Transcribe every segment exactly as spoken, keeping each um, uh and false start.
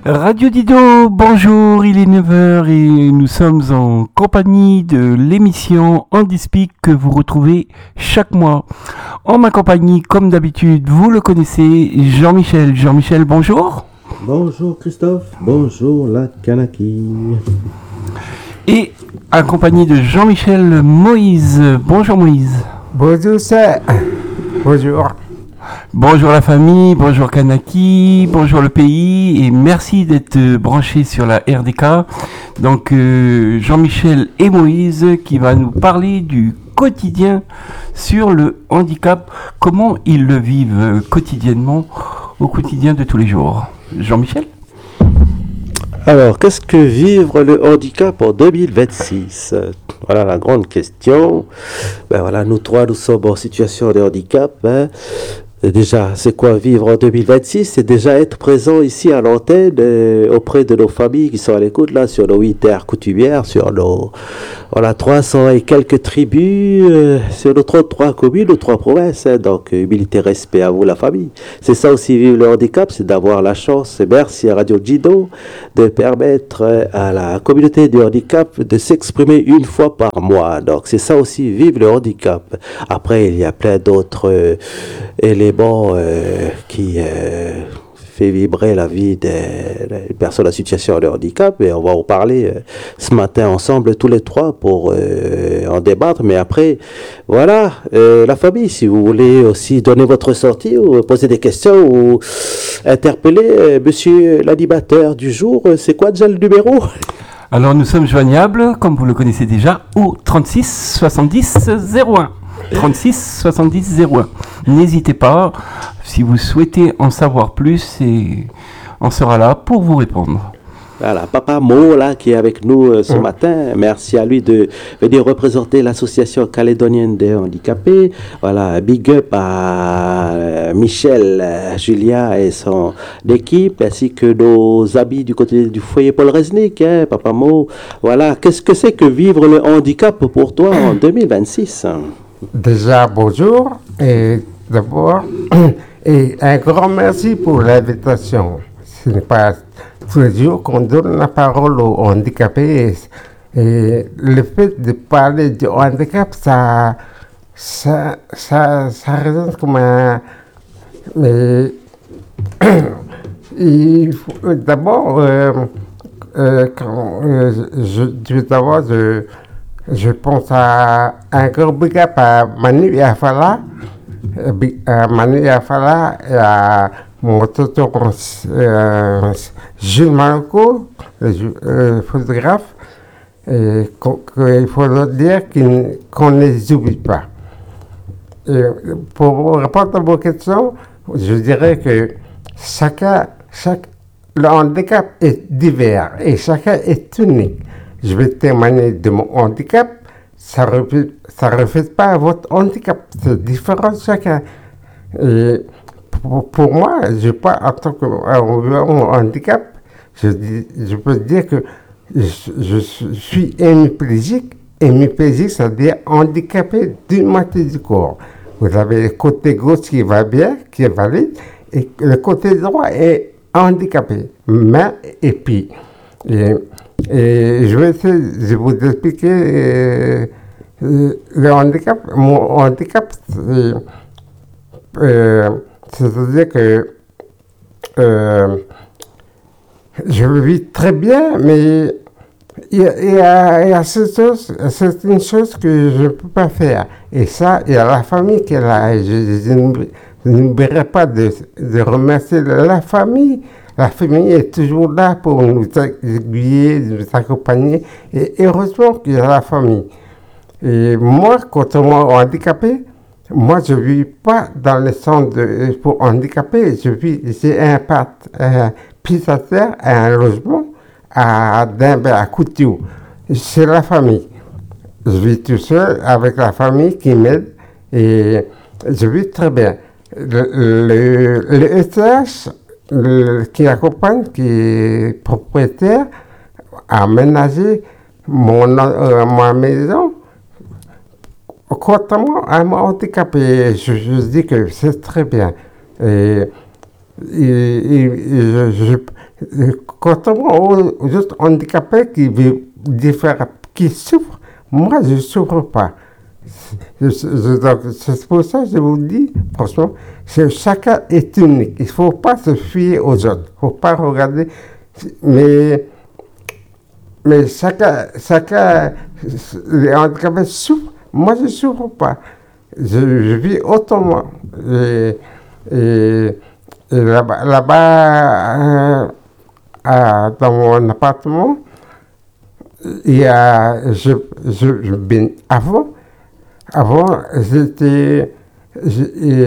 Radio Dido, bonjour, il est neuf heures et nous sommes en compagnie de l'émission Handispic que vous retrouvez chaque mois. En ma compagnie, comme d'habitude, vous le connaissez, Jean-Michel. Jean-Michel, bonjour. Bonjour Christophe, bonjour la Kanaki. Et accompagné de Jean-Michel, Moïse. Bonjour Moïse. Bonjour ça. Bonjour. Bonjour la famille, bonjour Kanaki, bonjour le pays et merci d'être branchés sur la R D K. Donc euh, Jean-Michel et Moïse qui va nous parler du quotidien sur le handicap, comment ils le vivent quotidiennement, au quotidien de tous les jours. Jean-Michel ? Alors, qu'est-ce que vivre le handicap en deux mille vingt-six ? Voilà la grande question. Ben voilà, nous trois, nous sommes en situation de handicap. Hein. Déjà, c'est quoi vivre en deux mille vingt-six ? C'est déjà être présent ici à l'antenne euh, auprès de nos familles qui sont à l'écoute là sur nos huit terres coutumières, sur nos voilà trois cents et quelques tribus, euh, sur nos trente-trois communes, nos trois provinces. Hein, donc, humilité, respect à vous la famille. C'est ça aussi vivre le handicap, c'est d'avoir la chance, et merci à Radio Dido, de permettre euh, à la communauté du handicap de s'exprimer une fois par mois. Donc, c'est ça aussi vivre le handicap. Après, il y a plein d'autres euh, éléments Euh, qui euh, fait vibrer la vie des, des personnes en situation de handicap, et on va en parler euh, ce matin ensemble tous les trois pour euh, en débattre. Mais après, voilà, euh, la famille, si vous voulez aussi donner votre sortie ou poser des questions ou interpeller euh, monsieur l'animateur du jour, c'est quoi déjà le numéro ? Alors nous sommes joignables, comme vous le connaissez déjà, au trente-six soixante-dix zéro un. trente-six soixante-dix zéro un. N'hésitez pas, si vous souhaitez en savoir plus, et on sera là pour vous répondre. Voilà, Papa Mo, là, qui est avec nous euh, ce mmh. matin. Merci à lui de venir représenter l'association calédonienne des handicapés. Voilà, big up à euh, Michel, euh, Julia et son équipe, ainsi que nos amis du côté du foyer Paul Resnick, hein, Papa Mo. Voilà, qu'est-ce que c'est que vivre le handicap pour toi en deux mille vingt-six ? Déjà, bonjour, et d'abord, et un grand merci pour l'invitation. Ce n'est pas tous les jours qu'on donne la parole aux handicapés, et, et le fait de parler du handicap, ça, ça, ça, ça résonne comme un... Mais, il faut, d'abord, euh, euh, quand, euh, je, je, d'abord, je... Je pense à un gros big up à Manu et à Fala, à Manu et à Fala, et à mon tonton euh, Jules Marocco, le euh, photographe, et qu'il faut leur dire qu'on ne les oublie pas. Et pour répondre à vos questions, je dirais que chacun, chaque, le handicap est divers et chacun est unique. Je vais témoigner de mon handicap, ça ne reflète pas votre handicap, c'est différent de chacun. Et pour, pour moi, je pas en tant que mon handicap, je, dis, je peux dire que je, je suis hémiplégique. Hémiplégique, c'est-à-dire handicapé d'une moitié du corps. Vous avez le côté gauche qui va bien, qui est valide, et le côté droit est handicapé, main et pied. Et, Et je vais essayer de vous expliquer euh, le handicap. Mon handicap, c'est, euh, c'est-à-dire que euh, je vis très bien, mais il y a, il y a, il y a certaines choses que je ne peux pas faire. Et ça, il y a la famille qui est là. Je, je n'oublierai pas de, de remercier la famille. La famille est toujours là pour nous aiguiller, nous accompagner. Et heureusement qu'il y a la famille. Et moi, contrairement aux handicapés, moi, je ne vis pas dans le centre de, pour handicapés. Je vis, j'ai un, un pied à terre, un logement à Dimbé, à Couture. C'est la famille. Je vis tout seul avec la famille qui m'aide et je vis très bien. Le, le, le S H, Le, qui accompagne, qui est propriétaire, a aménagé mon, euh, ma maison. Contrairement à mon handicapé, je, je dis que c'est très bien. Et et, et, et je, je, contrairement aux, aux autres handicapés qui vivent différents, qui souffrent, moi je ne souffre pas. Je, je, donc, c'est pour ça que je vous dis, franchement, que chacun est unique. Il ne faut pas se fier aux autres. Il ne faut pas regarder. Mais, mais chacun, chacun, les handicapés souffrent. Moi, je ne souffre pas. Je, je vis autrement. Et, et, et là-bas, là-bas euh, à, dans mon appartement, il y a, je, je, je, avant, avant, j'étais, je,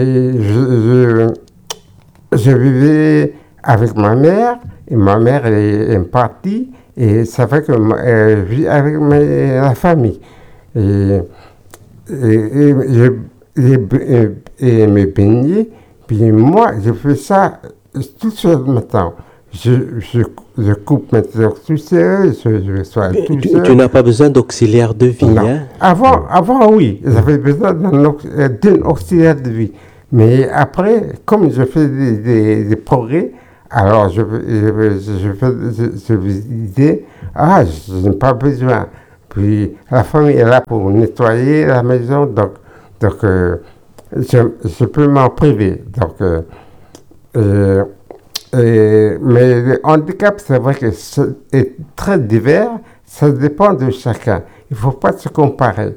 je, je, je vivais avec ma mère, et ma mère est, est partie, et ça fait que euh, je vis avec ma, la famille. Et, et, et je, et, et me baigner, puis moi, je fais ça tout seul maintenant. Je, je, je coupe maintenant tout seul, je, je sois tout tu, seul. Tu n'as pas besoin d'auxiliaire de vie, non. hein? Avant, avant, oui, j'avais besoin d'un, d'un auxiliaire de vie. Mais après, comme je fais des, des, des progrès, alors je, je, je, je, je me disais, ah, je n'ai pas besoin. Puis la famille est là pour nettoyer la maison, donc, donc euh, je, je peux m'en priver. Donc, euh, euh, Et, mais le handicap, c'est vrai que c'est très divers, ça dépend de chacun. Il ne faut pas se comparer.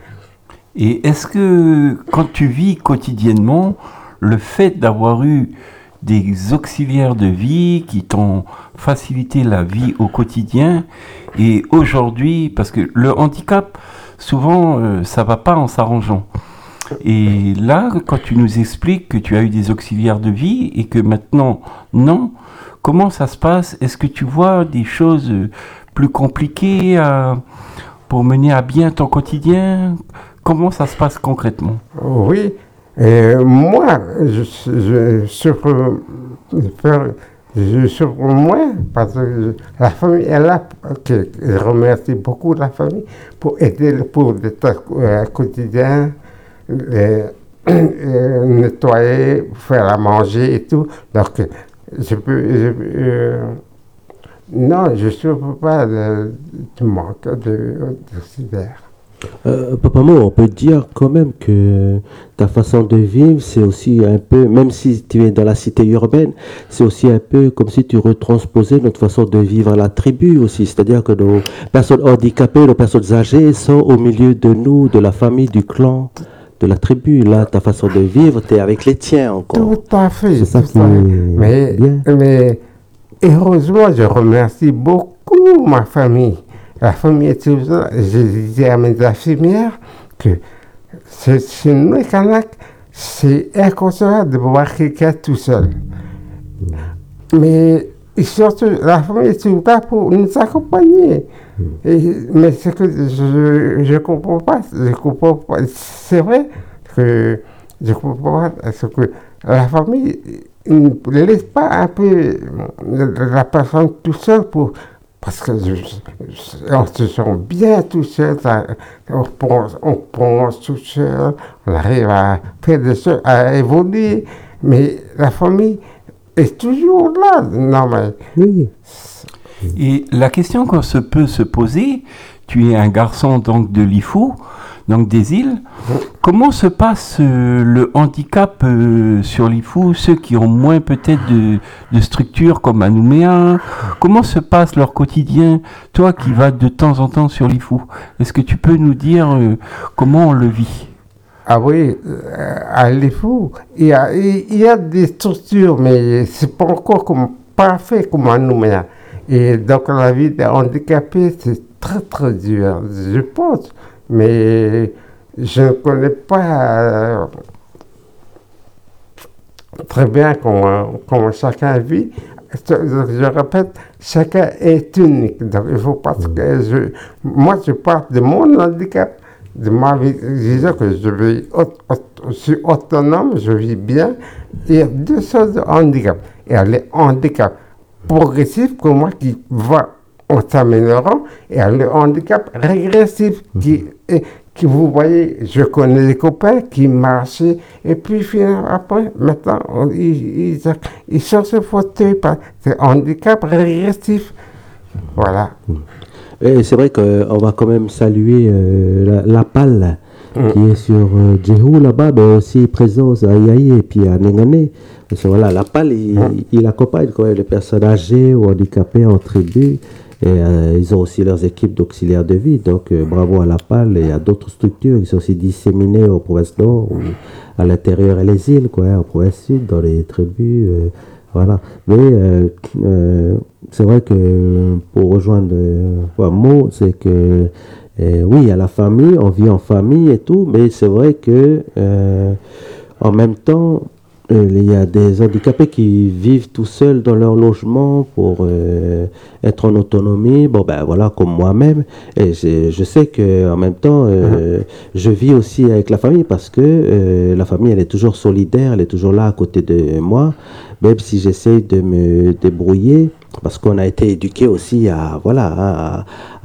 Et est-ce que quand tu vis quotidiennement, le fait d'avoir eu des auxiliaires de vie qui t'ont facilité la vie au quotidien, et aujourd'hui, parce que le handicap, souvent, euh, ça ne va pas en s'arrangeant. Et là, quand tu nous expliques que tu as eu des auxiliaires de vie et que maintenant, non, comment ça se passe? Est-ce que tu vois des choses plus compliquées à, pour mener à bien ton quotidien? Comment ça se passe concrètement? Oui, et moi, je, je souffre, je souffre moins parce que la famille est là. Okay, je remercie beaucoup la famille pour aider pour des tâches quotidiennes. Les, euh, nettoyer, faire à manger et tout. Donc, je peux. Je, euh, non, je ne souffre pas de, du manque de d'auxiliaire. Euh, Papa Mo, on peut dire quand même que ta façon de vivre, c'est aussi un peu, même si tu es dans la cité urbaine, c'est aussi un peu comme si tu retransposais notre façon de vivre à la tribu aussi. C'est-à-dire que nos personnes handicapées, nos personnes âgées sont au milieu de nous, de la famille, du clan, de la tribu. Là, ta façon de vivre, tu es avec les tiens encore. Tout à fait. C'est ça tout qui à fait. est Mais, bien. mais heureusement, je remercie beaucoup ma famille. La famille est toujours. Je disais à mes infirmières que chez nous, les Kanaks, c'est inconcevable de voir quelqu'un tout seul. Mais surtout, la famille est toujours là pour nous accompagner. Et, mais c'est que je ne comprends pas. Je comprends pas. C'est vrai que je ne comprends pas. Parce que la famille ne laisse pas un peu la personne tout seul pour. Parce que je, je, on se sent bien tout seul, ça, on, pense, on pense tout seul, on arrive à faire des choses, à évoluer, mais la famille est toujours là. Non, mais, Oui. Et la question qu'on se peut se poser, tu es un garçon donc de l'I F O, donc des îles, comment se passe euh, le handicap euh, sur l'I F O, ceux qui ont moins peut-être de, de structure comme à Nouméa, comment se passe leur quotidien, toi qui vas de temps en temps sur l'I F O? Est-ce que tu peux nous dire euh, comment on le vit? Ah oui, euh, à l'I F O, il y a, il y a des structures, mais c'est pas encore comme, parfait comme à Nouméa. Et donc la vie des handicapés, c'est très très dur, je pense. Mais je ne connais pas euh, très bien comment, comment chacun vit. Je, je répète, chacun est unique. Donc il faut pas que je, moi je parle de mon handicap, de ma vie. Disons que je, vis, je suis autonome, je vis bien. Il y a deux sortes de handicap. Il y a les handicaps progressifs comme moi qui va en s'améliorant, et le handicap régressif qui, est, qui, vous voyez, je connais des copains qui marchaient, et puis finalement, après, maintenant, on- ils, ils, ils sont sur fauteuil, par- c'est handicap régressif. Voilà. Et c'est vrai qu'on va quand même saluer euh, la, la palle Mm. qui est sur euh, Djehou là-bas, mais aussi présent à Yaï et puis à Nengane. Parce que voilà, la palle, il, Mm. il accompagne quand même les personnes âgées ou handicapées en tribu. Et euh, ils ont aussi leurs équipes d'auxiliaires de vie. Donc euh, bravo à la palle et à d'autres structures qui sont aussi disséminées aux provinces nord ou à l'intérieur et les îles, quoi, en province sud, dans les tribus. euh, voilà. Mais euh, euh, c'est vrai que pour rejoindre euh, un mot, c'est que euh, oui, il y a la famille, on vit en famille et tout, mais c'est vrai que euh, en même temps, euh, il y a des handicapés qui vivent tout seuls dans leur logement pour euh, être en autonomie. Bon, ben voilà, comme moi-même. Et je, je sais que en même temps, euh, je vis aussi avec la famille parce que euh, la famille, elle est toujours solidaire, elle est toujours là à côté de moi, même si j'essaie de me débrouiller. Parce qu'on a été éduqué aussi à voilà à,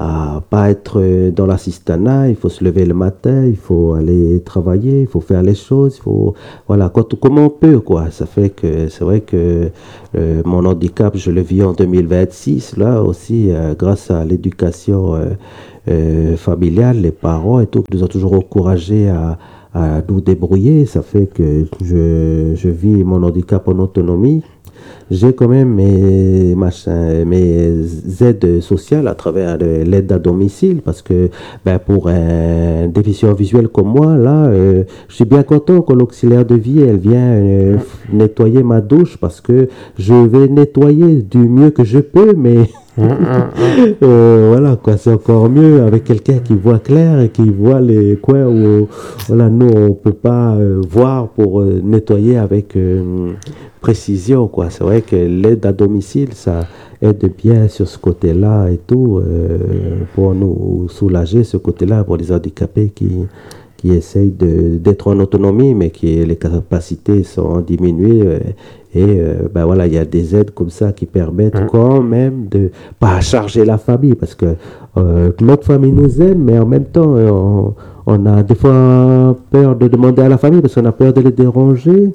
à pas être euh, dans l'assistanat. Il faut se lever le matin, il faut aller travailler, il faut faire les choses, il faut voilà quand, comment on peut quoi. Ça fait que c'est vrai que euh, mon handicap je le vis en deux mille vingt-six là aussi euh, grâce à l'éducation euh, euh, familiale, les parents et tout qui nous ont toujours encouragés à à nous débrouiller. Ça fait que je, je vis mon handicap en autonomie. J'ai quand même mes, machins, mes aides sociales à travers le- l'aide à domicile parce que ben, pour un déficient visuel comme moi, là, euh, je suis bien content que l'auxiliaire de vie, elle vient euh, f- nettoyer ma douche parce que je vais nettoyer du mieux que je peux, mais Mm, mm, mm. euh, voilà quoi, c'est encore mieux avec quelqu'un qui voit clair et qui voit les coins où voilà, nous on peut pas euh, voir pour euh, nettoyer avec euh, précision quoi. C'est vrai que l'aide à domicile ça aide bien sur ce côté-là et tout euh, pour nous soulager ce côté-là pour les handicapés qui qui essayent de- d'être en autonomie mais qui les capacités sont diminuées euh, et euh, ben voilà, il y a des aides comme ça qui permettent Mm. quand même de pas charger la famille parce que euh, notre famille nous aime, mais en même temps, euh, on, on a des fois peur de demander à la famille parce qu'on a peur de les déranger.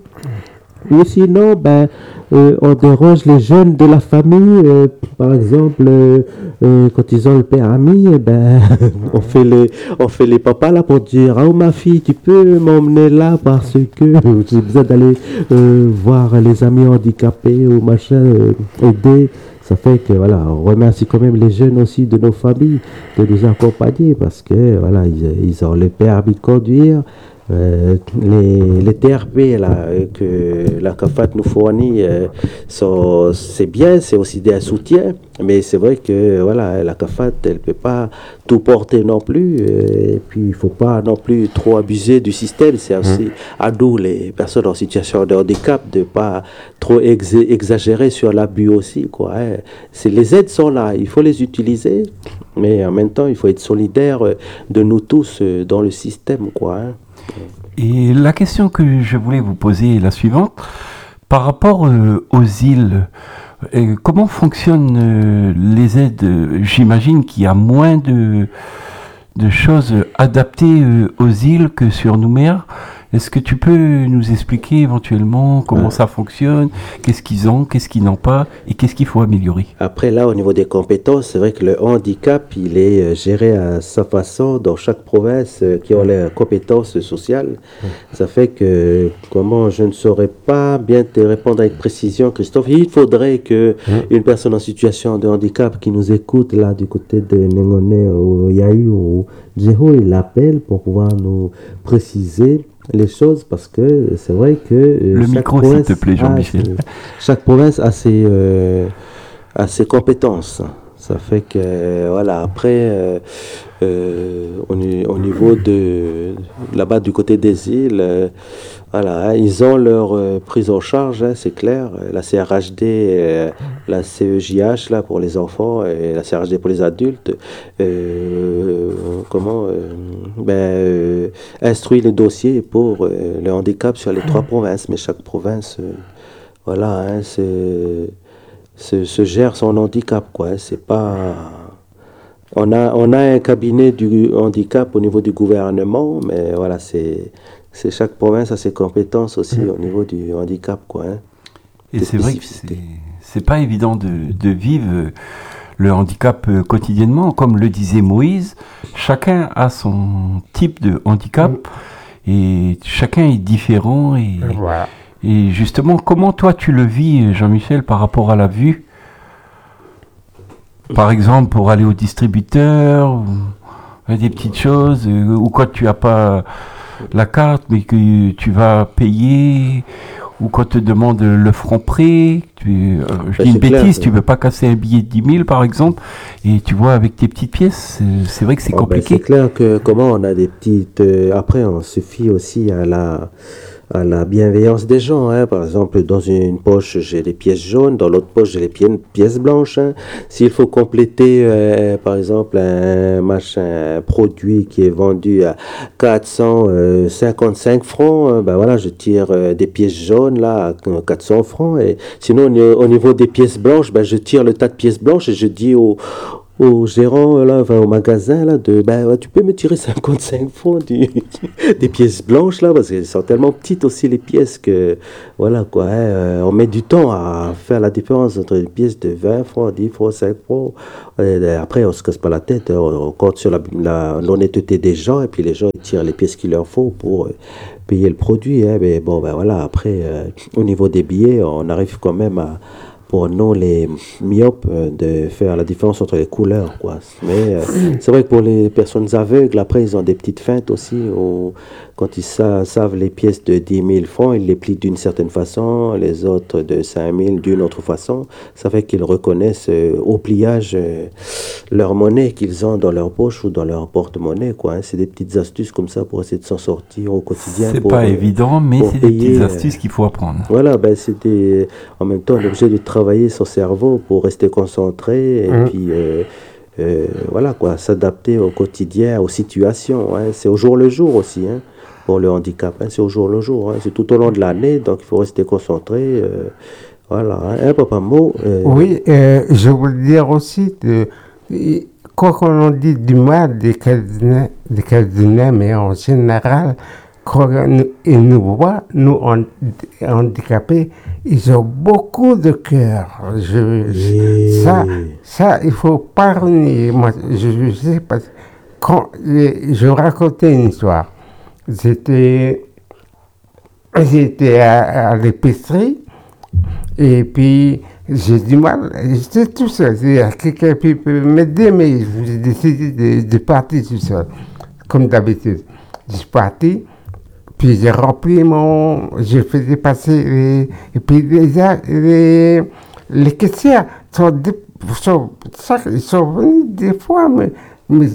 Ou sinon, ben, euh, on dérange les jeunes de la famille. euh, par exemple, euh, euh, quand ils ont le permis, eh ben, on fait les, on fait les papas là pour dire, ah ma fille, tu peux m'emmener là parce que j'ai besoin d'aller euh, voir les amis handicapés ou machin, euh, aider. Ça fait que voilà, on remercie quand même les jeunes aussi de nos familles de nous accompagner parce que voilà, ils, ils ont le permis de conduire. Euh, les, les T R P là, euh, que la CAFAT nous fournit, euh, sont- c'est bien, c'est aussi un soutien, mais c'est vrai que voilà, la CAFAT, elle peut pas tout porter non plus, euh, et puis il faut pas non plus trop abuser du système. C'est aussi à nous, les personnes en situation de handicap, de pas trop ex- exagérer sur l'abus aussi, quoi. Hein. C'est, les aides sont là, il faut les utiliser, mais en même temps, il faut être solidaire euh, de nous tous euh, dans le système, quoi. Hein. Et la question que je voulais vous poser est la suivante. Par rapport euh, aux îles, euh, comment fonctionnent euh, les aides? J'imagine qu'il y a moins de, de choses adaptées euh, aux îles que sur Nouméa. Est-ce que tu peux nous expliquer éventuellement comment Ouais. ça fonctionne, qu'est-ce qu'ils ont, qu'est-ce qu'ils n'ont pas et qu'est-ce qu'il faut améliorer? Après, là, au niveau des compétences, c'est vrai que le handicap, il est euh, géré à sa façon dans chaque province euh, qui ont les compétences sociales. Ça fait que, comment je ne saurais pas bien te répondre avec précision, Christophe. Il faudrait que une personne en situation de handicap qui nous écoute là du côté de Nengone ou Yaï ou Djehou, il l'appelle pour pouvoir nous préciser les choses parce que c'est vrai que euh, Le chaque micro, s'il province te plaît, a Jean-Michel. ses- chaque province a ses, euh, a ses compétences. Ça fait que, euh, voilà, après, euh, euh, au, ni- au niveau de, là-bas du côté des îles, euh, voilà, hein, ils ont leur euh, prise en charge, hein, c'est clair. La C R H D, euh, la C E J H, là, pour les enfants, et la C R H D pour les adultes, euh, comment, euh, ben, euh, instruit les dossiers pour euh, le handicap sur les trois provinces, mais chaque province, euh, voilà, hein, c'est se, se gère son handicap, quoi. Hein. C'est pas On a, on a un cabinet du handicap au niveau du gouvernement, mais voilà, c'est, c'est chaque province a ses compétences aussi mmh. au niveau du handicap, quoi. Hein. Et c'est vrai que c'est, c'est pas évident de, de vivre le handicap quotidiennement. Comme le disait Moïse, chacun a son type de handicap mmh. et chacun est différent. Et, voilà. et justement, comment toi tu le vis, Jean-Michel, par rapport à la vue ? Par exemple, pour aller au distributeur, ou des petites choses, euh, ou quand tu n'as pas la carte, mais que tu vas payer, ou quand on te demande le franc prix, tu, euh, je dis une clair, bêtise, tu ne veux pas casser un billet de dix mille par exemple, et tu vois avec tes petites pièces, c'est, c'est vrai que c'est oh, compliqué. Ben, c'est clair que comment on a des petites... Euh, après, on se fie aussi à la... à la bienveillance des gens, hein. Par exemple, dans une poche, j'ai les pièces jaunes, dans l'autre poche, j'ai les pi- pièces blanches, hein. S'il faut compléter, euh, par exemple, un machin, un produit qui est vendu à quatre cent cinquante-cinq francs, hein, ben voilà, je tire euh, des pièces jaunes, là, à quatre cents francs, et sinon, au niveau des pièces blanches, ben, je tire le tas de pièces blanches et je dis au au gérant, là, enfin, au magasin, là, de, ben, ouais, tu peux me tirer cinquante-cinq francs du, des pièces blanches, là, parce qu'elles sont tellement petites aussi, les pièces, que, voilà, quoi, hein, euh, on met du temps à faire la différence entre une pièce de vingt francs, dix francs, cinq francs. Et après, on se casse pas la tête, on, on compte sur la, la, l'honnêteté des gens, et puis les gens, ils tirent les pièces qu'il leur faut pour euh, payer le produit, hein, mais bon, ben voilà, après, euh, au niveau des billets, on arrive quand même à, pour nous, les myopes, euh, de faire la différence entre les couleurs, quoi. Mais euh, c'est vrai que pour les personnes aveugles, après, ils ont des petites feintes aussi. Où, quand ils sa- savent les pièces de dix mille francs, ils les plient d'une certaine façon, les autres de cinq mille d'une autre façon. Ça fait qu'ils reconnaissent euh, au pliage euh, leur monnaie qu'ils ont dans leur poche ou dans leur porte-monnaie, quoi. Hein. C'est des petites astuces comme ça pour essayer de s'en sortir au quotidien. C'est pour, pas euh, évident, mais c'est payer, des petites astuces qu'il faut apprendre. Voilà, ben c'est des, en même temps, on est obligé de travailler son cerveau pour rester concentré et mmh. puis euh, euh, voilà quoi, s'adapter au quotidien, aux situations. Hein. C'est au jour le jour aussi, hein, pour le handicap. Hein. C'est au jour le jour. Hein. C'est tout au long de l'année, donc il faut rester concentré. Euh, voilà, hein, Papa Mo. Euh... Oui, euh, je voulais dire aussi que quoi qu'on en dit du mal des Caldinais, des Caldinais, mais en général, quand ils nous voient, nous handicapés, ils ont beaucoup de cœur. Je, je, ça, ça, il faut pas renier. Moi, je, je sais parce que quand je, je racontais une histoire, j'étais, j'étais à, à l'épicerie et puis j'ai du mal, j'étais tout seul. Il y a quelqu'un qui peut m'aider, mais j'ai décidé de, de partir tout seul, comme d'habitude. Je suis parti. Puis j'ai rempli mon... J'ai fait passer les... Et puis les, les, les caissières sont, sont, ils sont venus des fois me, me,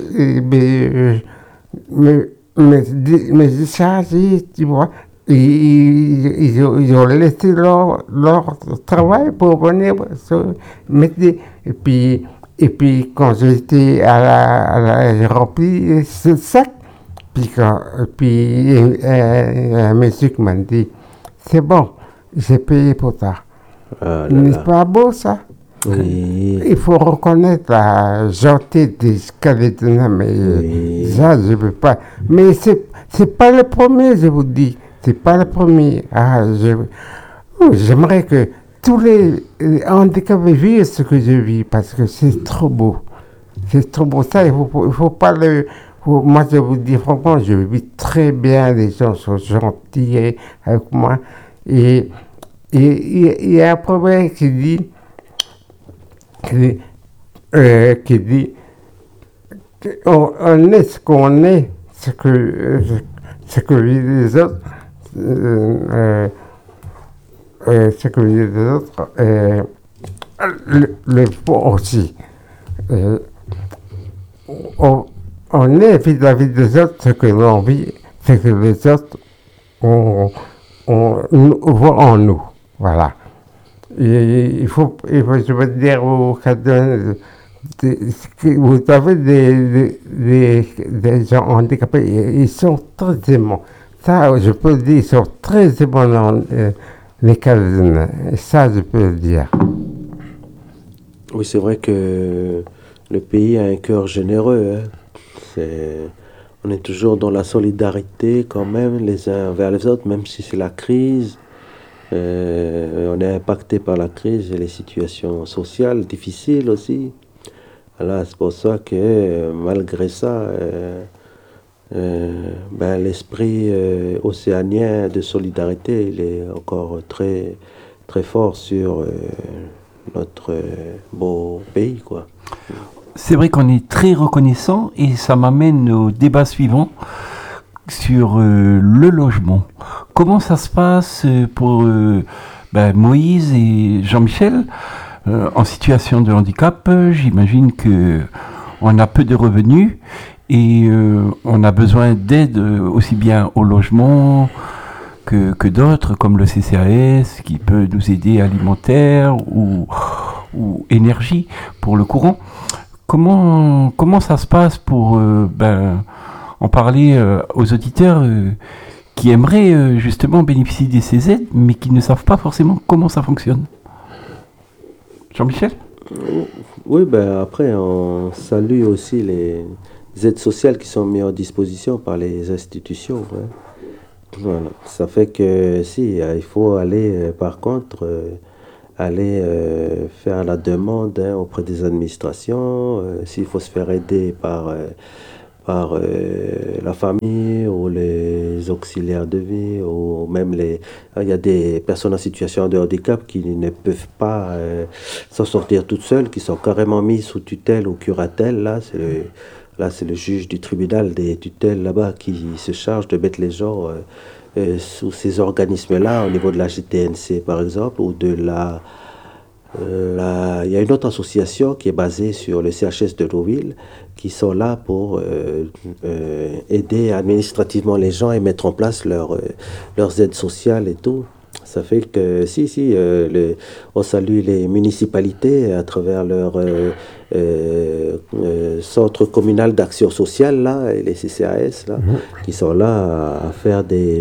me, me, me, me décharger, tu vois. Ils, ils, ils ont laissé leur, leur travail pour venir m'aider. Et puis, et puis quand j'étais à la... À la j'ai rempli ce sac. Puis, quand, puis euh, un monsieur qui m'a dit, c'est bon, j'ai payé pour ça. Ah, n'est-ce pas beau ça? Oui. Il faut reconnaître la gentillesse des Calédoniens, mais oui. Ça, je ne veux pas. Mais ce n'est pas le premier, je vous dis. Ce n'est pas le premier. Ah, je, oh, j'aimerais que tous les, les handicapés vivent ce que je vis, parce que c'est trop beau. C'est trop beau. Ça, il ne faut, il faut pas le... Moi, je vous dis franchement, je vis très bien, les gens sont gentils avec moi. Et il y a un proverbe qui dit, qui, euh, qui dit on, on est ce qu'on est, ce que, euh, ce que vivent les autres, euh, euh, ce que vivent les autres, euh, le, le font aussi. Euh, on, On est vis-à-vis des autres ce que l'on vit, ce que les autres on, on, on voit en nous. Voilà. Et il faut, il faut je veux dire aux Canadiens, vous avez des, des, des gens handicapés, ils sont très aimants. Ça, je peux le dire, ils sont très aimants dans euh, les Canadiens. Et ça, je peux le dire. Oui, c'est vrai que le pays a un cœur généreux. Hein. C'est, on est toujours dans la solidarité quand même, les uns vers les autres, même si c'est la crise. Euh, on est impacté par la crise et les situations sociales difficiles aussi. Voilà, c'est pour ça que euh, malgré ça, euh, euh, ben, l'esprit euh, océanien de solidarité, il est encore très, très fort sur euh, notre euh, beau pays, quoi. C'est vrai qu'on est très reconnaissant et ça m'amène au débat suivant sur euh, le logement. Comment ça se passe pour euh, ben, Moïse et Jean-Michel euh, en situation de handicap? J'imagine que on a peu de revenus et euh, on a besoin d'aide aussi bien au logement que, que d'autres, comme le C C A S qui peut nous aider alimentaire ou, ou énergie pour le courant. Comment, comment ça se passe pour euh, ben, en parler euh, aux auditeurs euh, qui aimeraient euh, justement bénéficier de ces aides, mais qui ne savent pas forcément comment ça fonctionne? Jean-Michel? Oui, ben après, on salue aussi les aides sociales qui sont mises à disposition par les institutions. Hein. Voilà. Ça fait que si, il faut aller, euh, par contre, euh, aller euh, faire la demande hein, auprès des administrations, euh, s'il faut se faire aider par, euh, par euh, la famille ou les auxiliaires de vie, ou même les... Il y a des personnes en situation de handicap qui ne peuvent pas euh, s'en sortir toutes seules, qui sont carrément mises sous tutelle ou curatelle. Là, c'est le, là, c'est le juge du tribunal des tutelles là-bas qui se charge de mettre les gens... Euh, Euh, sous ces organismes-là, au niveau de la G T N C par exemple, ou de la, la... Il y a une autre association qui est basée sur le C H S de Deauville, qui sont là pour euh, euh, aider administrativement les gens et mettre en place leur, euh, leurs aides sociales et tout. Ça fait que, si, si, euh, le, on salue les municipalités à travers leur euh, euh, euh, centre communal d'action sociale, là, et les C C A S, là, mmh. qui sont là à, à faire des,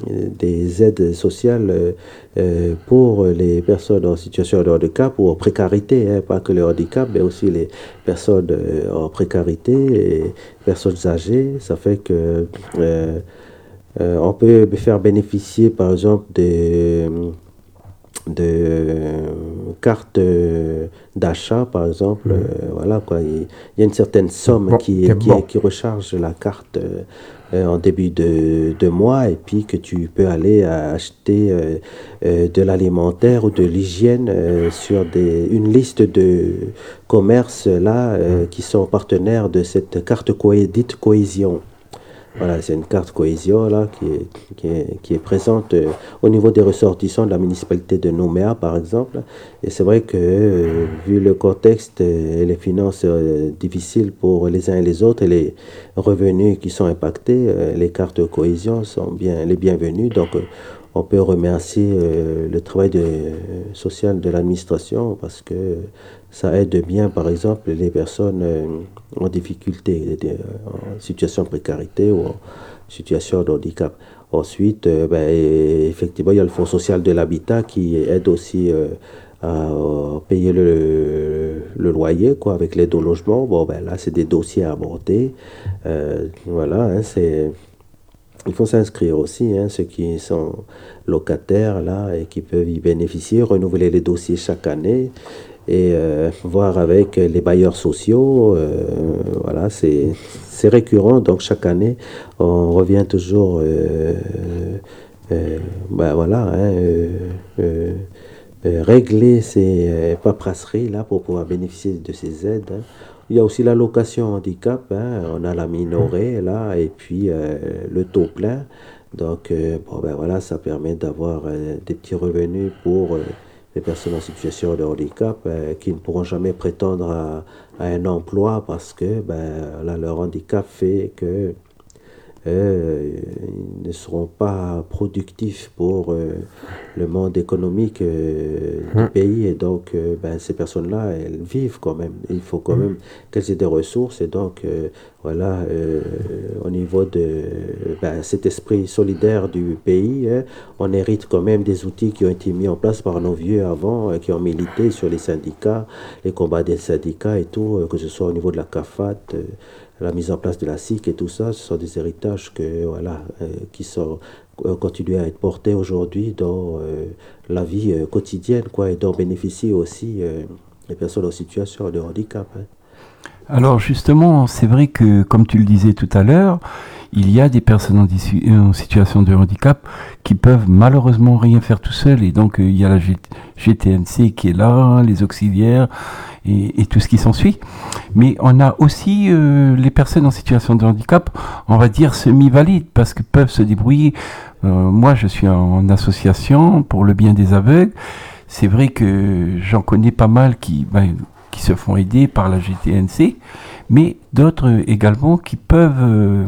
des aides sociales euh, pour les personnes en situation de handicap ou en précarité, hein, pas que le handicap, mais aussi les personnes euh, en précarité et personnes âgées. Ça fait que... Euh, Euh, on peut faire bénéficier, par exemple, de, de cartes d'achat, par exemple. Mmh. Euh, voilà, quoi. Il, il y a une certaine somme bon, qui, qui, bon. qui recharge la carte euh, en début de, de mois, et puis que tu peux aller acheter euh, euh, de l'alimentaire ou de l'hygiène euh, sur des, une liste de commerces là, euh, qui sont partenaires de cette carte co- dite cohésion. Voilà, c'est une carte cohésion là, qui, est, qui, est, qui est présente euh, au niveau des ressortissants de la municipalité de Nouméa, par exemple. Et c'est vrai que, euh, vu le contexte et les finances euh, difficiles pour les uns et les autres, et les revenus qui sont impactés, euh, les cartes cohésion sont bien les bienvenues. Donc, euh, on peut remercier euh, le travail de, euh, social de l'administration, parce que ça aide bien, par exemple, les personnes euh, en difficulté, euh, en situation de précarité ou en situation de handicap. Ensuite, euh, ben, effectivement, il y a le Fonds social de l'habitat qui aide aussi euh, à euh, payer le, le loyer, quoi, avec l'aide au logement. Bon, ben là, c'est des dossiers à monter. Euh, voilà, hein, c'est... Il faut s'inscrire aussi, hein, ceux qui sont locataires là et qui peuvent y bénéficier, renouveler les dossiers chaque année et euh, voir avec les bailleurs sociaux. Euh, voilà, c'est, c'est récurrent, donc chaque année, on revient toujours, euh, euh, ben voilà, hein, euh, euh, euh, régler ces euh, paperasseries là pour pouvoir bénéficier de ces aides. Hein. Il y a aussi l'allocation handicap, hein, on a la minorée là, et puis euh, le taux plein. Donc, euh, bon, ben voilà, ça permet d'avoir euh, des petits revenus pour euh, les personnes en situation de handicap euh, qui ne pourront jamais prétendre à, à un emploi parce que ben, là, leur handicap fait que euh, ils ne seront pas productifs pour euh, le monde économique euh, du Hum. pays. Et donc, euh, ben, ces personnes-là, elles vivent quand même. Il faut quand même qu'elles aient des ressources. Et donc, euh, voilà, euh, au niveau de ben, cet esprit solidaire du pays, hein, on hérite quand même des outils qui ont été mis en place par nos vieux avant, euh, qui ont milité sur les syndicats, les combats des syndicats et tout, euh, que ce soit au niveau de la CAFAT, euh, la mise en place de la S I C et tout ça. Ce sont des héritages que, voilà, euh, qui sont euh, continués à être portés aujourd'hui dans euh, la vie euh, quotidienne, quoi, et dont bénéficient aussi euh, les personnes en situation de handicap. Hein. Alors justement, c'est vrai que, comme tu le disais tout à l'heure, il y a des personnes en, dissu- en situation de handicap qui peuvent malheureusement rien faire tout seuls. Et donc, euh, il y a la G- GTNC qui est là, les auxiliaires et, et tout ce qui s'ensuit. Mais on a aussi euh, les personnes en situation de handicap, on va dire semi-valides, parce que peuvent se débrouiller. Euh, moi, je suis en association pour le bien des aveugles. C'est vrai que j'en connais pas mal qui... Ben, qui se font aider par la G T N C, mais d'autres également qui peuvent, euh,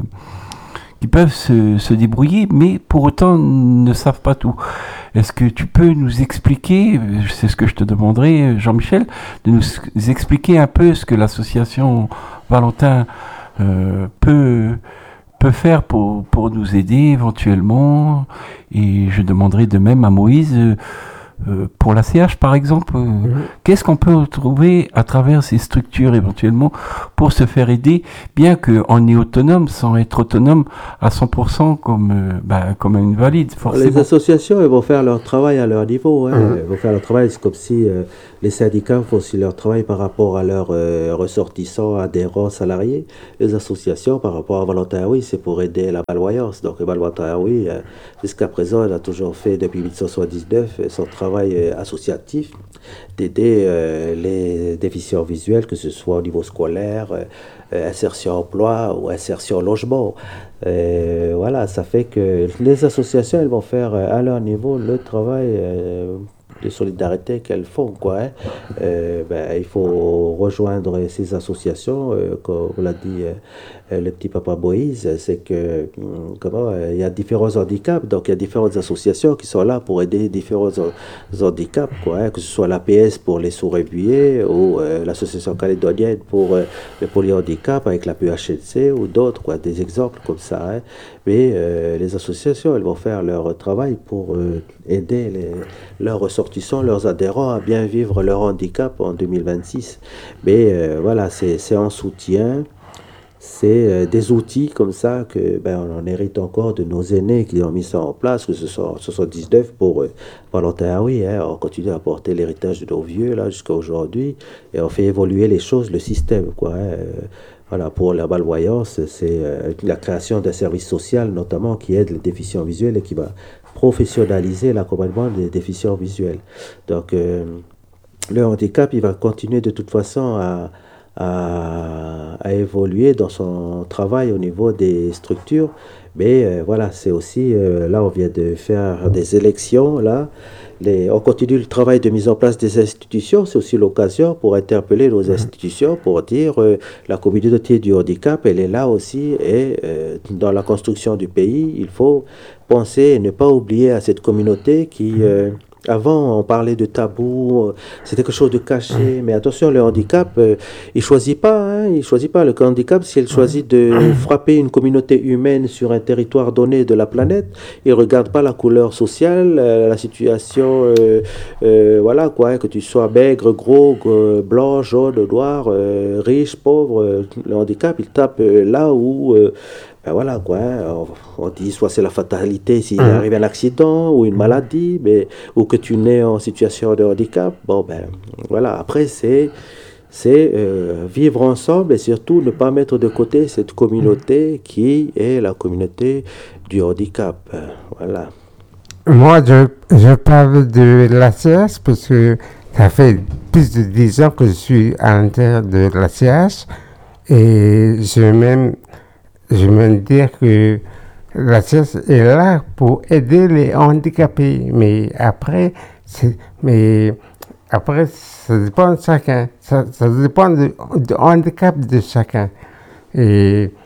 qui peuvent se, se débrouiller, mais pour autant ne savent pas tout. Est-ce que tu peux nous expliquer, c'est ce que je te demanderai, Jean-Michel, de nous expliquer un peu ce que l'association Valentin euh, peut, peut faire pour, pour nous aider éventuellement, et je demanderai de même à Moïse euh, Euh, pour la C H par exemple, euh, mmh. qu'est-ce qu'on peut retrouver à travers ces structures éventuellement pour se faire aider, bien qu'on est autonome sans être autonome à cent pour cent comme, euh, bah, comme un invalide, forcément. Les associations, elles vont faire leur travail à leur niveau. Hein. Mmh. Elles vont faire leur travail, c'est comme si euh, les syndicats font aussi leur travail par rapport à leurs euh, ressortissants, adhérents, salariés. Les associations, par rapport à Valentin Aoui, c'est pour aider la malvoyance. Donc Valentin Aoui, euh, jusqu'à présent, elle a toujours fait, depuis dix-huit cent soixante-dix-neuf, son travail associatif d'aider euh, les déficients visuels, que ce soit au niveau scolaire, euh, insertion emploi ou insertion logement. Euh, voilà, ça fait que les associations, elles vont faire euh, à leur niveau le travail euh, de solidarité qu'elles font, quoi. Hein. Euh, ben, il faut rejoindre ces associations, euh, comme l'a dit euh, le petit papa Moïse, c'est que comment il y a différents handicaps, donc il y a différentes associations qui sont là pour aider différents handicaps, quoi. Hein, que ce soit l'A P S pour les sourds-et-muets ou euh, l'association calédonienne pour euh, le polyhandicap avec la P H N C ou d'autres, quoi, des exemples comme ça. Hein. Mais euh, les associations, elles vont faire leur travail pour euh, aider les, leurs ressortissants, leurs adhérents à bien vivre leur handicap en deux mille vingt-six. Mais euh, voilà, c'est, c'est un soutien, c'est euh, des outils comme ça que ben, on en hérite encore de nos aînés qui ont mis ça en place, que ce soit en soixante-dix-neuf pour euh, Valentin Aoui. Hein, on continue à porter l'héritage de nos vieux là jusqu'à aujourd'hui et on fait évoluer les choses, le système, quoi. Hein. Voilà, pour la malvoyance, c'est euh, la création d'un service social, notamment, qui aide les déficients visuels et qui va professionnaliser l'accompagnement des déficients visuels. Donc, euh, le handicap, il va continuer de toute façon à, à, à évoluer dans son travail au niveau des structures. Mais euh, voilà, c'est aussi, euh, là, on vient de faire des élections, là. Les, on continue le travail de mise en place des institutions. C'est aussi l'occasion pour interpeller nos institutions pour dire euh, la communauté du handicap, elle est là aussi et euh, dans la construction du pays, il faut penser et ne pas oublier à cette communauté qui... Euh, Avant, on parlait de tabou, c'était quelque chose de caché, mais attention, le handicap, euh, il choisit pas, hein, il choisit pas. Le handicap, si elle choisit de frapper une communauté humaine sur un territoire donné de la planète, il regarde pas la couleur sociale, euh, la situation, euh, euh, voilà quoi, hein, que tu sois maigre, gros, euh, blanc, jaune, noir, euh, riche, pauvre, euh, le handicap, il tape euh, là où... Euh, Ben voilà quoi, hein, on, on dit soit c'est la fatalité s'il mmh. arrive un accident ou une maladie, mais, ou que tu nais en situation de handicap. Bon ben voilà, après c'est, c'est euh, vivre ensemble et surtout ne pas mettre de côté cette communauté qui est la communauté du handicap. Voilà. Moi je, je parle de l'A C H parce que ça fait plus de dix ans que je suis à l'intérieur de l'A C H et je même Je veux dire que la C H est là pour aider les handicapés, mais après, c'est, mais après, ça dépend de chacun, ça, ça dépend du de handicap de chacun. Et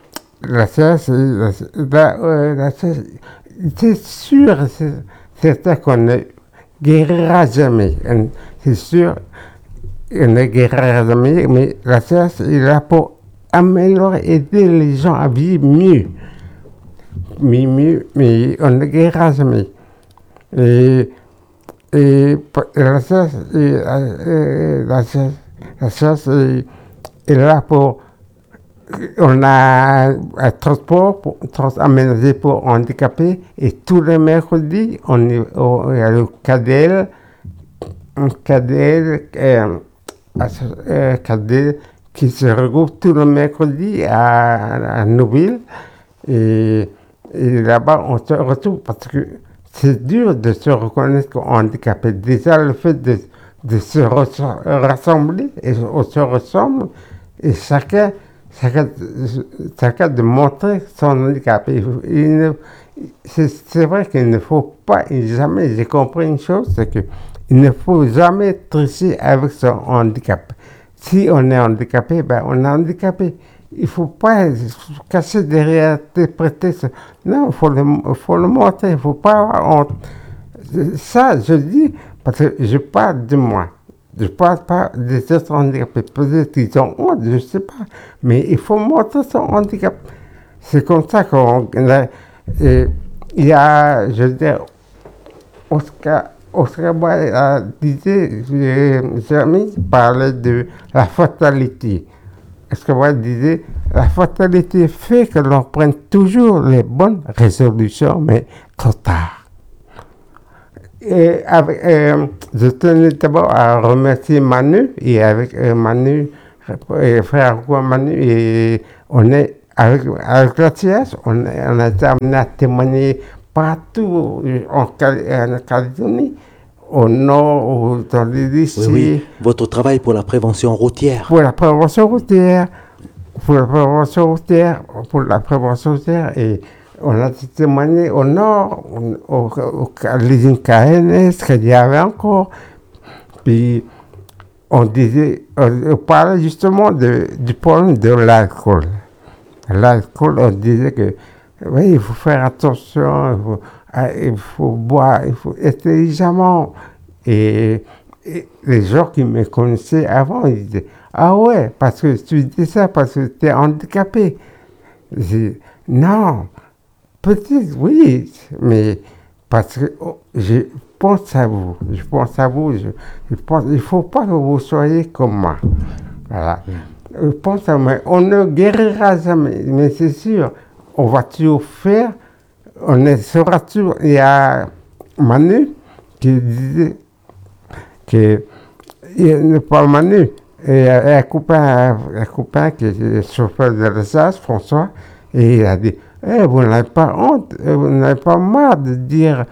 la science, la, la, euh, la science, c'est sûr, c'est certain qu'on ne guérira jamais. C'est sûr, on ne guérira jamais, mais la science est là pour améliorer, aider les gens à vivre mieux. Mais mieux, mais on ne guérira jamais. Et, et la science, et, et, la science, la science est, est là pour. On a un transport pour, trans, aménagé pour handicapés et tous les mercredis, on est au, il y a le K D L, un K D L, euh, euh, K D L qui se regroupe tous les mercredis à, à Nouville. Et, et là-bas, on se retrouve parce que c'est dur de se reconnaître comme handicapé. Déjà, le fait de, de se rassembler, et on se ressemble, et chacun. Chacun, chacun de montrer son handicap. Il ne, c'est, c'est vrai qu'il ne faut pas, jamais, j'ai compris une chose, c'est qu'il ne faut jamais tricher avec son handicap. Si on est handicapé, ben on est handicapé. Il ne faut pas se cacher derrière, interpréter. Non, il faut le, faut le montrer, il ne faut pas avoir honte. Ça, je dis, parce que je parle de moi. Je ne parle pas des autres handicapés. Peut-être qu'ils ont honte, je ne sais pas. Mais il faut montrer son handicap. C'est comme ça qu'on a. Il y a, je veux dire, Oscar, Oscar Wilde disait, Jérémy parlait de la fatalité. Oscar Wilde disait, la fatalité fait que l'on prenne toujours les bonnes résolutions, mais trop tard. Et avec, euh, je tenais d'abord à remercier Manu, et avec euh, Manu, et frère Manu, et on est avec, avec la C S, on, on a été amené à témoigner partout en, en Calédonie, au nord, dans les lycées. Oui, oui. Votre travail pour la prévention routière. Pour la prévention routière, pour la prévention routière, pour la prévention routière, et on a témoigné au nord, au, au, au, à l'usine K N S, qu'il y avait encore. Puis on disait, on, on parlait justement de, du problème de l'alcool. L'alcool, on disait que, oui, il faut faire attention, il faut, il faut boire, il faut intelligemment. Et, et les gens qui me connaissaient avant, ils disaient, ah ouais, parce que tu dis ça parce que tu es handicapé. J'ai, non. Peut-être, oui, mais parce que oh, je pense à vous, je pense à vous, je, je pense, il ne faut pas que vous soyez comme moi. Voilà. Je pense à moi, on ne guérira jamais, mais c'est sûr, on va toujours faire, on est, sera toujours, il y a Manu qui disait que, il n'est pas Manu, et un copain, un copain qui est chauffeur de l'Alsace, François, et il a dit, eh, vous n'avez pas honte, vous n'avez pas marre de dire,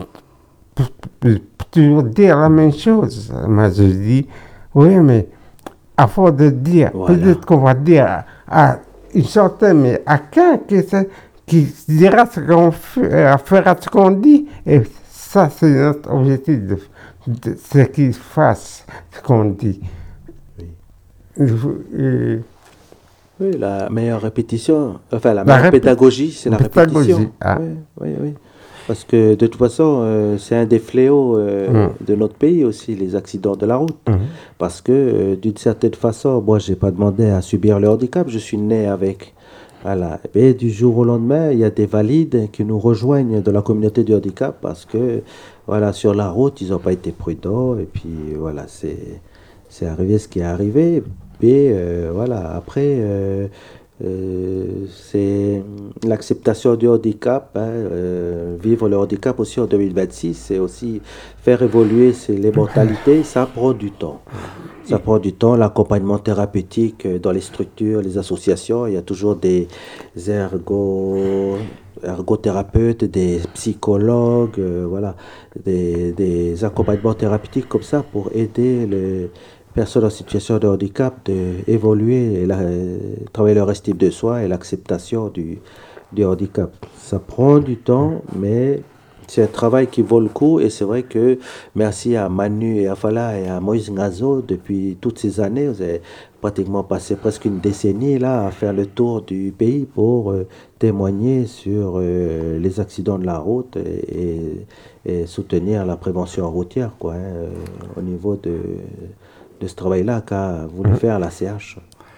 toujours dire la même chose. Moi, je dis, oui, mais à force de dire, voilà. Peut-être qu'on va dire à une centaine, mais à quelqu'un qui, qui dira ce qu'on fait, fera ce qu'on dit, et ça, c'est notre objectif, de, de ce qu'il fasse, ce qu'on dit. Oui. Et, Oui, la meilleure répétition, enfin la meilleure la pédagogie, c'est la pédagogie. répétition. Ah. Oui, oui, oui. Parce que de toute façon, euh, c'est un des fléaux euh, mmh. de notre pays aussi, les accidents de la route. Mmh. Parce que euh, d'une certaine façon, moi, je n'ai pas demandé à subir le handicap, je suis né avec. Voilà. Et du jour au lendemain, il y a des valides qui nous rejoignent de la communauté du handicap parce que voilà, sur la route, ils n'ont pas été prudents. Et puis voilà, c'est, c'est arrivé ce qui est arrivé. Et euh, voilà, après, euh, euh, c'est l'acceptation du handicap, hein, euh, vivre le handicap aussi en deux mille vingt-six, c'est aussi faire évoluer c'est les mentalités, ça prend du temps. Ça prend du temps, l'accompagnement thérapeutique dans les structures, les associations, il y a toujours des ergo, ergothérapeutes, des psychologues, euh, voilà, des, des accompagnements thérapeutiques comme ça pour aider les personnes en situation de handicap d'évoluer et la, travailler leur estime de soi et l'acceptation du, du handicap. Ça prend du temps, mais c'est un travail qui vaut le coup et c'est vrai que merci à Manu et Afala et à Moïse Ngazo, depuis toutes ces années, vous avez pratiquement passé presque une décennie là à faire le tour du pays pour euh, témoigner sur euh, les accidents de la route et, et- et soutenir la prévention routière quoi, hein, euh, au niveau de, de ce travail-là qu'a voulu faire la C H.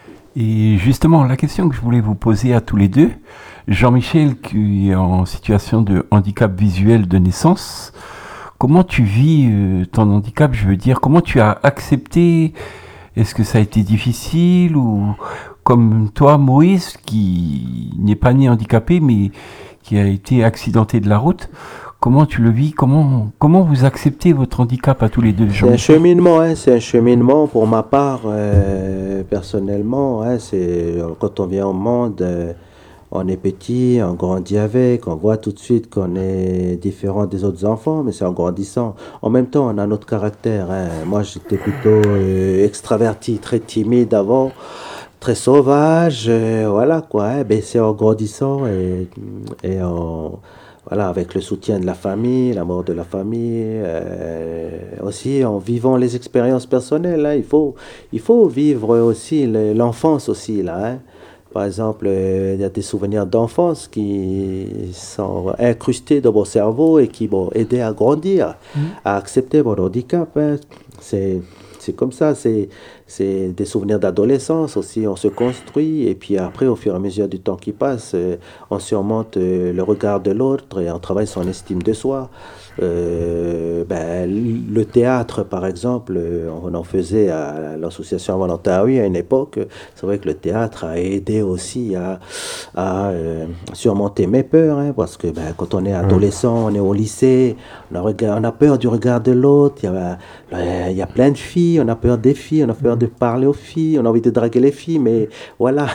Et justement, la question que je voulais vous poser à tous les deux, Jean-Michel, qui est en situation de handicap visuel de naissance, comment tu vis euh, ton handicap? Je veux dire, comment tu as accepté? Est-ce que ça a été difficile ou comme toi, Moïse, qui n'est pas né handicapé, mais qui a été accidenté de la route, comment tu le vis? Comment, comment vous acceptez votre handicap à tous les deux, C'est un Jean-Michel? cheminement, hein, c'est un cheminement pour ma part, euh, personnellement. Hein, c'est, quand on vient au monde, euh, on est petit, on grandit avec, on voit tout de suite qu'on est différent des autres enfants, mais c'est en grandissant. En même temps, on a notre caractère. Hein. Moi, j'étais plutôt euh, extraverti, très timide avant, très sauvage, euh, voilà quoi. Hein, ben, c'est en grandissant et, et en voilà, avec le soutien de la famille, l'amour de la famille, euh, aussi en vivant les expériences personnelles. Hein. Il faut, il faut vivre aussi le- l'enfance aussi là. Hein. Par exemple, euh, il y a des souvenirs d'enfance qui sont incrustés dans mon cerveau et qui m'ont aidé à grandir, à accepter mon handicap. Hein. C'est, c'est comme ça, c'est, c'est des souvenirs d'adolescence aussi. On se construit et puis après, au fur et à mesure du temps qui passe, euh, on surmonte euh, le regard de l'autre et on travaille son estime de soi. Euh, ben, le théâtre, par exemple, euh, on en faisait à l'association Voluntary à une époque. C'est vrai que le théâtre a aidé aussi à, à euh, surmonter mes peurs, hein, parce que ben, quand on est adolescent, on est au lycée, on a, regard- on a peur du regard de l'autre. Il y a, ben, il y a plein de filles, on a peur des filles, on a peur de parler aux filles, on a envie de draguer les filles, mais voilà,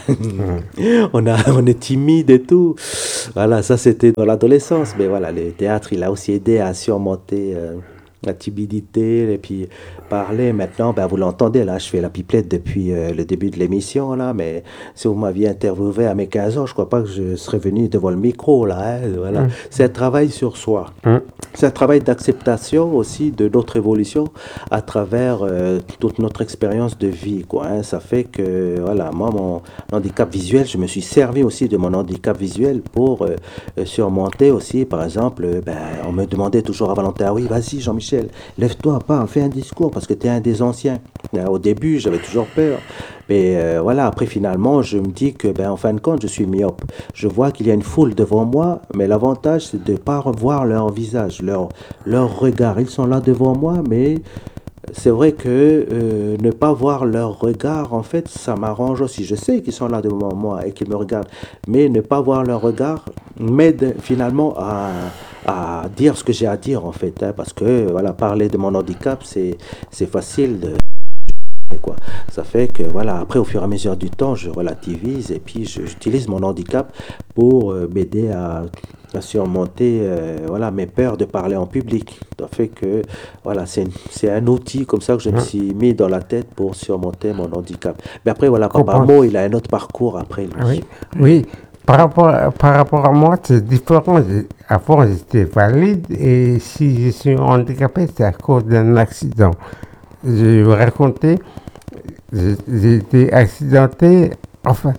on, a, on est timide et tout. Voilà, ça c'était dans l'adolescence, mais voilà, le théâtre, il a aussi aidé à surmonter euh, la timidité et puis parler. Maintenant, ben, vous l'entendez, là, je fais la pipelette depuis euh, le début de l'émission, là, mais si vous m'aviez interviewé à mes quinze ans, je crois pas que je serais venu devant le micro, là. Hein, voilà. C'est un travail sur soi. C'est un travail d'acceptation aussi de notre évolution à travers euh, toute notre expérience de vie, quoi. Hein. Ça fait que, voilà, moi, mon handicap visuel, je me suis servi aussi de mon handicap visuel pour euh, euh, surmonter aussi, par exemple, euh, ben, on me demandait toujours à Valentin, oui, vas-y, Jean-Michel, lève-toi, pas, fais un discours parce que tu es un des anciens. Euh, Au début, j'avais toujours peur. Mais euh, voilà, après finalement, je me dis que, ben, en fin de compte, je suis myope. Je vois qu'il y a une foule devant moi, mais l'avantage, c'est de ne pas revoir leur visage, leur, leur regard. Ils sont là devant moi, mais c'est vrai que euh, ne pas voir leur regard, en fait, ça m'arrange aussi. Je sais qu'ils sont là devant moi et qu'ils me regardent, mais ne pas voir leur regard m'aide finalement à, à dire ce que j'ai à dire, en fait. Hein, parce que, voilà, parler de mon handicap, c'est, c'est facile de... Quoi. Ça fait que voilà, après au fur et à mesure du temps, je relativise et puis je- j'utilise mon handicap pour euh, m'aider à, à surmonter euh, voilà, mes peurs de parler en public. Ça fait que voilà, c'est une- c'est un outil comme ça que je me suis mis dans la tête pour surmonter mon handicap. Mais après voilà, Papa Comprends. Mo, il a un autre parcours après lui. Oui, oui. Par rapport, par rapport à moi, c'est différent. J'ai- Avant, j'étais valide et si je suis handicapé, c'est à cause d'un accident. Je vais vous raconter, j'ai j'ai été accidenté, enfin,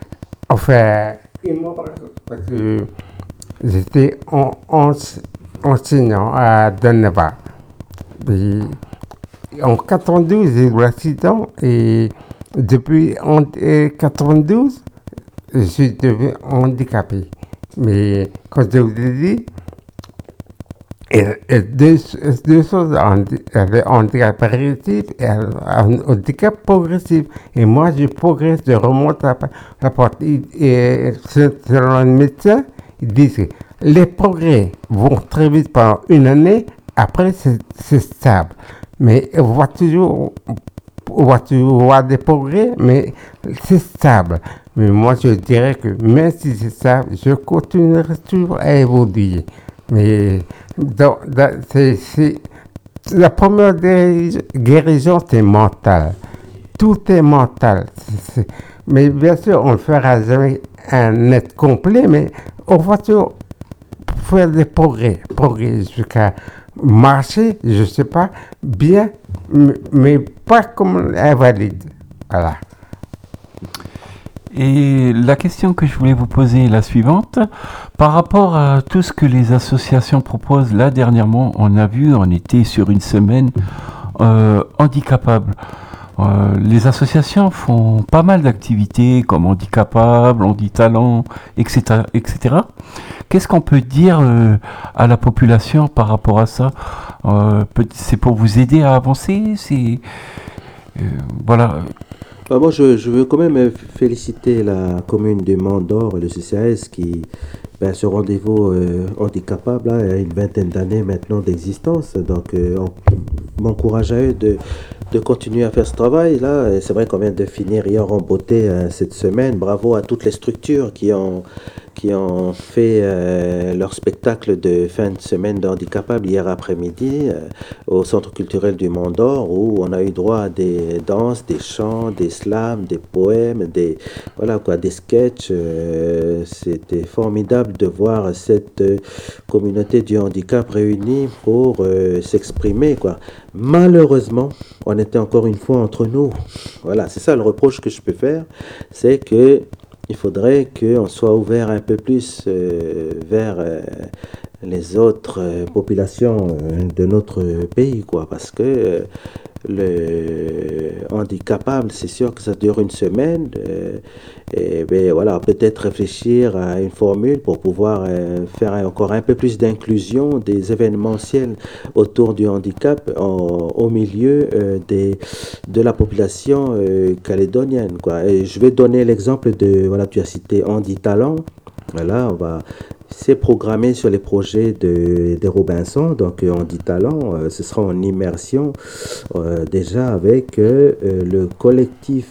enfin, parce que j'étais en, en- enseignant à Deneva. Et en quatre-vingt-douze, j'ai eu l'accident et depuis en, euh, quatre-vingt-douze, je suis devenu handicapé. Mais comme je vous ai dit, il y a deux, deux choses, handi- il y avait un handicap progressif et un un handicap progressif. Et moi, je progresse, je remonte la, la porte. Et, et selon le médecin, ils disent que les progrès vont très vite pendant une année, après c'est c'est stable. Mais on voit toujours, on voit toujours voir des progrès, mais c'est stable. Mais moi, je dirais que même si c'est stable, je continuerai toujours à évoluer. Mais dans- dans- c'est, c'est- la première guérison, guérison, c'est mental. Tout est mental. C'est- c'est- mais bien sûr, on ne fera jamais un être complet, mais on va toujours faire des progrès, progrès jusqu'à marcher, je ne sais pas, bien, mais pas comme invalide. Voilà. Et la question que je voulais vous poser est la suivante. Par rapport à tout ce que les associations proposent, là dernièrement, on a vu, on était sur une semaine euh, handicapable. Euh, les associations font pas mal d'activités comme handicapable, handitalent, et cetera, et cetera. Qu'est-ce qu'on peut dire euh, à la population par rapport à ça? euh, C'est pour vous aider à avancer? C'est euh, voilà. Bah, moi, je, je veux quand même féliciter la commune de Mandor et le C C A S qui, ben, ce rendez-vous euh, handicapable là, a une vingtaine d'années maintenant d'existence. Donc, euh, on m'encourage à eux de, de continuer à faire ce travail là. Et c'est vrai qu'on vient de finir hier en beauté euh, cette semaine. Bravo à toutes les structures qui ont qui ont fait euh, leur spectacle de fin de semaine de handicapables hier après-midi euh, au Centre culturel du Mont d'Or, où on a eu droit à des danses, des chants, des slams, des poèmes, des voilà quoi, des sketchs. Euh, c'était formidable de voir cette euh, communauté du handicap réunie pour euh, s'exprimer quoi. Malheureusement, on était encore une fois entre nous. Voilà, c'est ça le reproche que je peux faire, c'est que il faudrait qu'on soit ouvert un peu plus euh, vers euh, les autres euh, populations euh, de notre pays, quoi, parce que euh, le handicapable, c'est sûr que ça dure une semaine, euh, et ben voilà, peut-être réfléchir à une formule pour pouvoir euh, faire encore un peu plus d'inclusion des événementiels autour du handicap en, au milieu euh, des, de la population euh, calédonienne, quoi. Et je vais donner l'exemple de, voilà, tu as cité Handitalent. Voilà, on va, c'est programmé sur les projets de, de Robinson, donc euh, Handitalent, euh, ce sera en immersion euh, déjà avec euh, euh, le collectif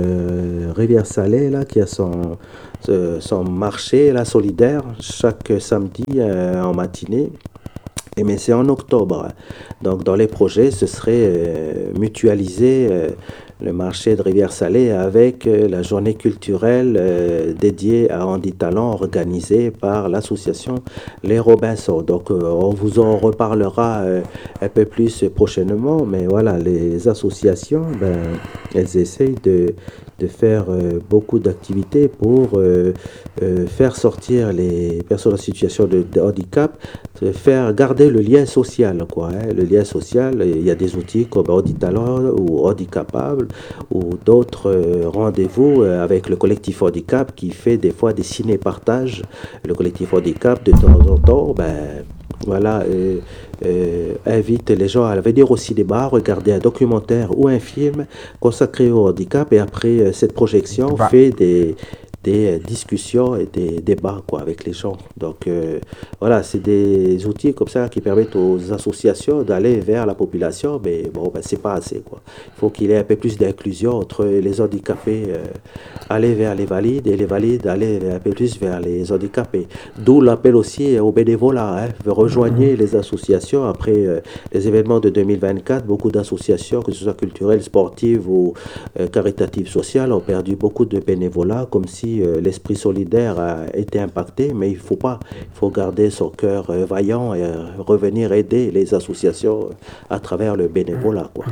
euh, Rivière-Salée, là, qui a son, euh, son marché là, solidaire chaque samedi euh, en matinée. Et mais c'est en octobre. Donc dans les projets, ce serait euh, mutualiser euh, le marché de Rivière-Salée avec euh, la journée culturelle euh, dédiée à Handitalent organisée par l'association Les Robinson. Donc euh, on vous en reparlera euh, un peu plus prochainement, mais voilà, les associations, ben, elles essayent de, de faire euh, beaucoup d'activités pour euh, euh, faire sortir les personnes en situation de, de handicap, de faire garder le lien social, quoi, hein. Le lien social, il y a des outils comme Handitalent ou Handicapable ou d'autres euh, rendez-vous euh, avec le collectif handicap qui fait des fois des ciné-partages. Le collectif handicap, de temps en temps, ben, voilà, euh, euh, invite les gens à venir au cinéma, regarder un documentaire ou un film consacré au handicap, et après euh, cette projection, Bah. fait des, des euh, discussions et des débats quoi, avec les gens. Donc euh, voilà, c'est des outils comme ça qui permettent aux associations d'aller vers la population, mais bon, ben, c'est pas assez, quoi. Il faut qu'il y ait un peu plus d'inclusion entre les handicapés, euh, aller vers les valides, et les valides aller un peu plus vers les handicapés. D'où l'appel aussi au bénévolat, hein. Rejoignez les associations après euh, les événements de deux mille vingt-quatre. Beaucoup d'associations, que ce soit culturelles, sportives ou euh, caritatives, sociales, ont perdu beaucoup de bénévolat, comme si euh, l'esprit solidaire a été impacté, mais il faut pas. Il faut garder son cœur euh, vaillant et euh, revenir aider les associations euh, à travers le bénévolat, quoi.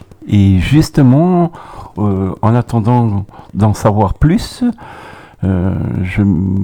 Et justement, euh, en attendant d'en savoir plus, euh, je,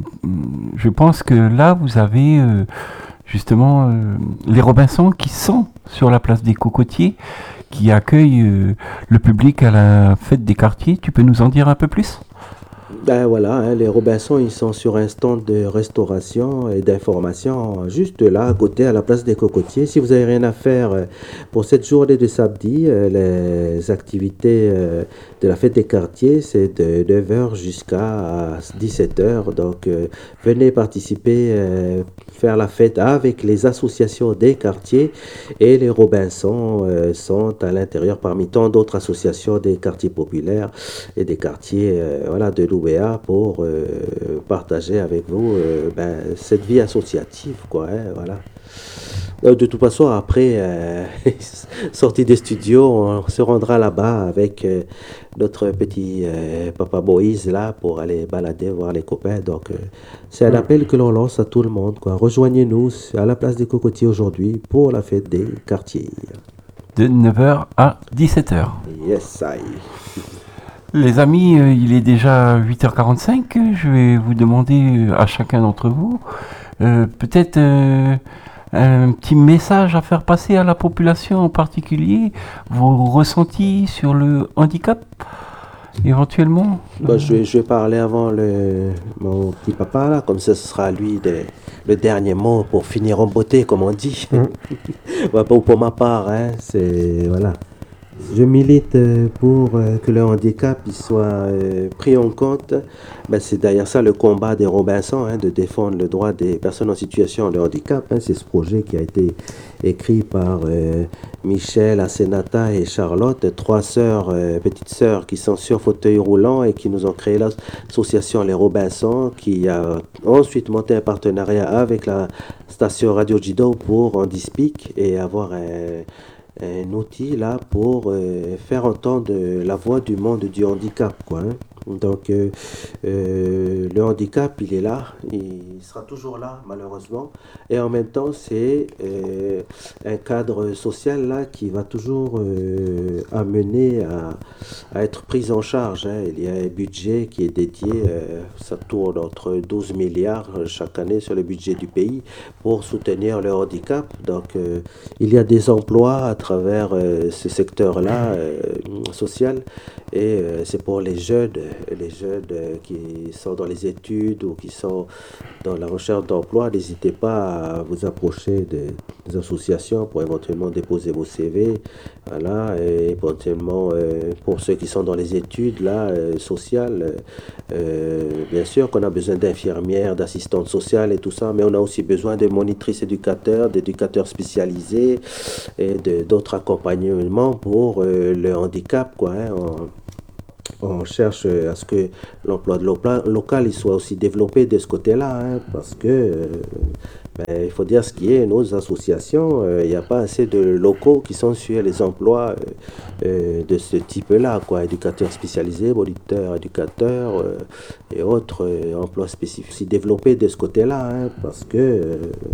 je pense que là, vous avez euh, justement euh, les Robinson qui sont sur la place des Cocotiers, qui accueillent euh, le public à la fête des quartiers. Tu peux nous en dire un peu plus ? Ben voilà, hein, les Robinson, ils sont sur un stand de restauration et d'information juste là, à côté, à la place des Cocotiers. Si vous n'avez rien à faire euh, pour cette journée de samedi, euh, les activités euh, de la fête des quartiers, c'est de neuf heures jusqu'à dix-sept heures. Donc euh, venez participer, euh, faire la fête avec les associations des quartiers, et les Robinson euh, sont à l'intérieur parmi tant d'autres associations des quartiers populaires et des quartiers euh, voilà, de l'O B A pour euh, partager avec vous euh, ben, cette vie associative, quoi, hein, voilà. Euh, De toute façon, après, euh, sortie des studios, on se rendra là-bas avec euh, notre petit euh, papa Moïse là pour aller balader, voir les copains. Donc, euh, c'est un Mm. appel que l'on lance à tout le monde, quoi. Rejoignez-nous à la place des cocotiers aujourd'hui pour la fête des quartiers. De neuf heures à dix-sept heures. Yes, I. Les amis, euh, il est déjà huit heures quarante-cinq. Je vais vous demander euh, à chacun d'entre vous euh, peut-être euh, un petit message à faire passer à la population en particulier, vos ressentis sur le handicap, éventuellement. Bah, je, vais, je vais parler avant le, mon petit papa là, comme ça ce sera lui de- le dernier mot pour finir en beauté, comme on dit. Mm. Ouais, pour, pour ma part, hein, c'est voilà. Je milite euh, pour euh, que le handicap il soit euh, pris en compte. Ben, c'est d'ailleurs ça le combat des Robinson, hein, de défendre le droit des personnes en situation de handicap. Hein. C'est ce projet qui a été écrit par euh, Michel, Asenata et Charlotte, trois sœurs, euh, petites sœurs qui sont sur fauteuil roulant et qui nous ont créé l'association Les Robinson, qui a ensuite monté un partenariat avec la station Radio Jido pour Handispic et avoir un un outil là pour euh, faire entendre la voix du monde du handicap, quoi, hein. Donc euh, euh, le handicap il est là, il sera toujours là malheureusement, et en même temps c'est euh, un cadre social là qui va toujours euh, amener à, à être pris en charge, hein. Il y a un budget qui est dédié, euh, ça tourne entre douze milliards chaque année sur le budget du pays pour soutenir le handicap. Donc euh, il y a des emplois à travers euh, ce secteur-là euh, social, et euh, c'est pour les jeunes, les jeunes euh, qui sont dans les études ou qui sont dans la recherche d'emploi. N'hésitez pas à vous approcher des, des associations pour éventuellement déposer vos C V, voilà, et éventuellement euh, pour ceux qui sont dans les études là euh, sociales, euh, bien sûr qu'on a besoin d'infirmières, d'assistantes sociales et tout ça, mais on a aussi besoin de monitrices éducateurs, d'éducateurs spécialisés et de- d'autres accompagnements pour euh, le handicap, quoi, hein. On- on cherche euh, à ce que l'emploi de l'opla- local il soit aussi développé de ce côté-là, hein, parce que euh, ben, il faut dire ce qui est, nos associations, euh, il n'y a pas assez de locaux qui sont sur les emplois euh, euh, de ce type-là, quoi, éducateurs spécialisés, moniteurs, éducateurs euh, et autres euh, emplois spécifiques, aussi développés de ce côté-là, hein, parce que euh,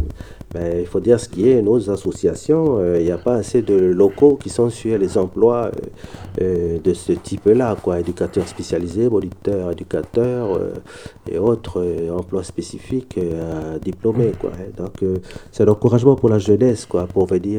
ben, il faut dire ce qui est, nos associations, euh, il n'y a pas assez de locaux qui sont sur les emplois euh, euh, de ce type-là, quoi, éducateurs spécialisés, moniteurs, éducateurs euh, et autres euh, emplois spécifiques euh, diplômés, quoi, hein. Donc, euh, c'est un encouragement pour la jeunesse, quoi, pour venir